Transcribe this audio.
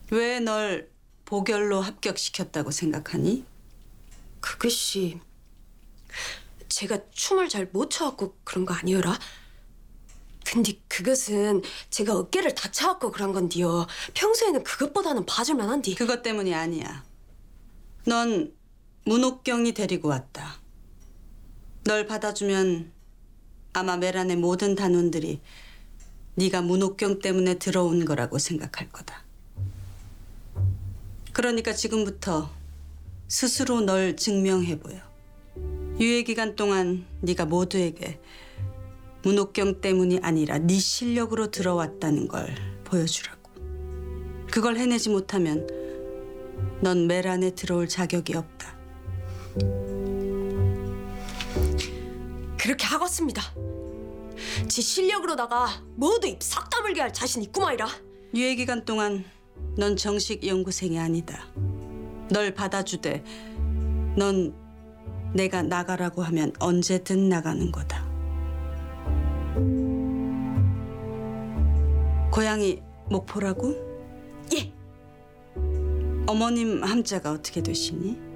왜 널 보결로 합격시켰다고 생각하니? 그것이 제가 춤을 잘 못 춰갖고 그런 거 아니어라? 근데 그것은 제가 어깨를 다쳐갖고 그런 건디요. 평소에는 그것보다는 봐줄만 한디. 그것 때문이 아니야. 넌 문옥경이 데리고 왔다. 널 받아주면 아마 메란의 모든 단원들이 네가 문옥경 때문에 들어온 거라고 생각할 거다. 그러니까 지금부터 스스로 널 증명해보여. 유예 기간 동안 네가 모두에게 문옥경 때문이 아니라 네 실력으로 들어왔다는 걸 보여주라고. 그걸 해내지 못하면 넌 메란에 들어올 자격이 없다. 그렇게 하겠습니다. 지 실력으로다가 모두 입 싹 다물게 할 자신 있구마이라. 유예 기간 동안 넌 정식 연구생이 아니다. 널 받아주되 넌 내가 나가라고 하면 언제든 나가는 거다. 고향이 목포라고? 예. 어머님 함자가 어떻게 되시니?